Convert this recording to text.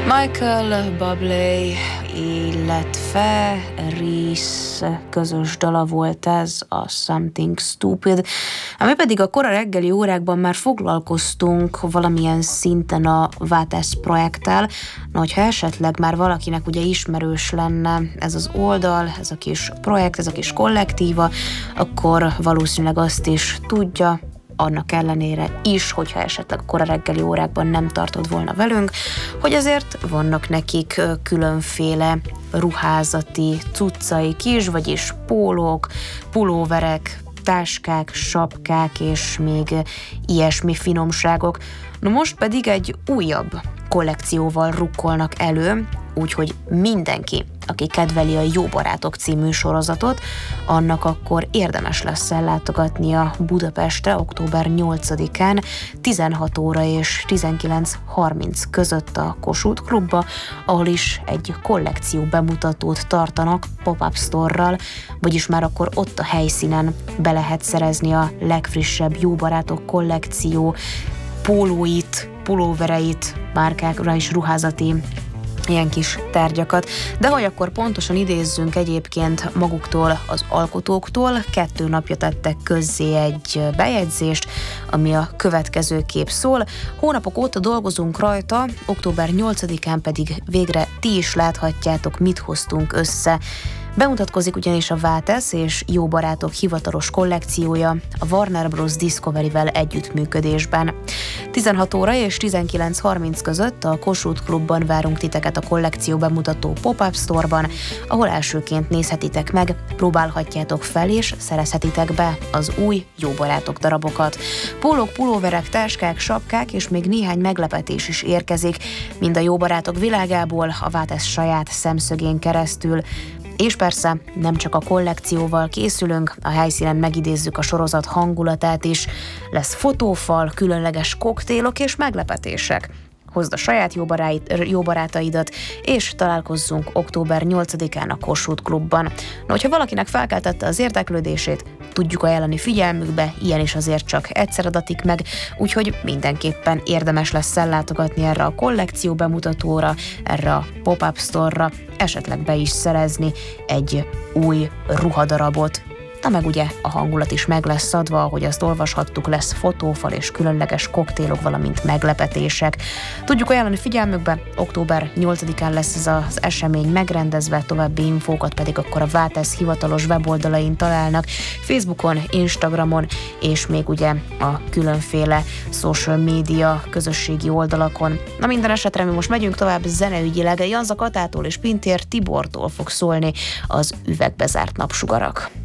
Michael Bublé, illetve Reese közös dala volt ez, a Something Stupid, ami pedig a kora reggeli órákban már foglalkoztunk valamilyen szinten a Vátes projekttel. Na, hogyha esetleg már valakinek ugye ismerős lenne ez az oldal, ez a kis projekt, ez a kis kollektíva, akkor valószínűleg azt is tudja, annak ellenére is, hogyha esetleg a kora reggeli órákban nem tartod volna velünk, hogy azért vannak nekik különféle ruházati cuccaik is, vagyis pólók, pulóverek, táskák, sapkák és még ilyesmi finomságok. No, most pedig egy újabb kollekcióval rukkolnak elő, úgyhogy mindenki, aki kedveli a Jó Barátok című sorozatot, annak akkor érdemes lesz ellátogatnia Budapestre október 8-án 16 óra és 19:30 között a Kossuth Klubba, ahol is egy kollekció bemutatót tartanak pop-up store-ral, vagyis már akkor ott a helyszínen be lehet szerezni a legfrissebb Jó Barátok kollekció pólóit, pulóvereit, márkákra is ruházati ilyen kis tárgyakat, de hogy akkor pontosan idézzünk egyébként maguktól, az alkotóktól, 2 napja tettek közzé egy bejegyzést, ami a következőképp szól. Hónapok óta dolgozunk rajta, október 8-án pedig végre ti is láthatjátok, mit hoztunk össze. Bemutatkozik ugyanis a Vátes és Jó Barátok hivatalos kollekciója a Warner Bros. Discovery-vel együttműködésben. 16 óra és 19:30 között a Kossuth Klubban várunk titeket a kollekció bemutató pop-up store-ban, ahol elsőként nézhetitek meg, próbálhatjátok fel és szerezhetitek be az új Jó Barátok darabokat. Pólók, pulóverek, táskák, sapkák és még néhány meglepetés is érkezik, mind a Jó Barátok világából, a Vátes saját szemszögén keresztül. És persze nem csak a kollekcióval készülünk, a helyszínen megidézzük a sorozat hangulatát is, lesz fotófal, különleges koktélok és meglepetések. Hozd a saját jó barátaidat, és találkozzunk október 8-án a Kossuth Klubban. Na, hogyha valakinek felkeltette az érdeklődését, tudjuk ajánlani figyelmükbe, ilyen is azért csak egyszer adatik meg, úgyhogy mindenképpen érdemes lesz ellátogatni erre a kollekció bemutatóra, erre a pop-up store-ra, esetleg be is szerezni egy új ruhadarabot. Na meg ugye a hangulat is meg lesz adva, ahogy azt olvashattuk, lesz fotófal és különleges koktélok, valamint meglepetések. Tudjuk ajánlani figyelmükbe, október 8-án lesz ez az esemény megrendezve, további infókat pedig akkor a Vátes hivatalos weboldalain találnak, Facebookon, Instagramon és még ugye a különféle social media közösségi oldalakon. Na, minden esetre mi most megyünk tovább zeneügyileg, Janza Katától és Pintér Tibortól fog szólni az Üvegbe zárt napsugarak.